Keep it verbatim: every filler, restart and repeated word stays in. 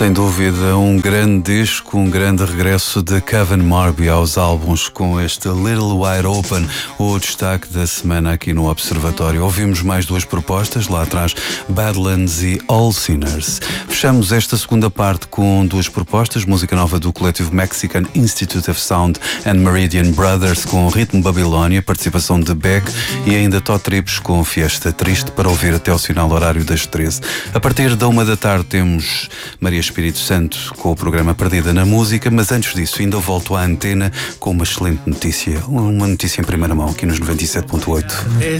Sem dúvida, um grande disco, um grande regresso de Kevin Morby aos álbuns com este Little Wide Open, o destaque da semana aqui no Observatório. Ouvimos mais duas propostas, lá atrás, Badlands e All Sinners. Fechamos esta segunda parte com duas propostas, música nova do coletivo Mexican Institute of Sound and Meridian Brothers com Ritmo Babilónia, participação de Beck e ainda Tó Trips com Fiesta Triste para ouvir até ao final horário das treze. A partir da uma da tarde temos Maria Espírito Santo com o programa Perdida na Música, mas antes disso ainda volto à antena com uma excelente notícia, uma notícia em primeira mão aqui nos noventa e sete ponto oito.